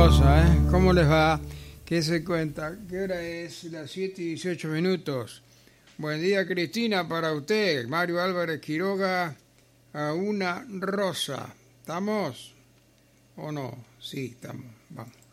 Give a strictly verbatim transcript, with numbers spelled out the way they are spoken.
Rosa, ¿eh? ¿Cómo les va? ¿Qué se cuenta? ¿Qué hora es? Las siete y dieciocho minutos. Buen día, Cristina, para usted. Mario Álvarez Quiroga, a una rosa. ¿Estamos? ¿O no? Sí, estamos. Vamos.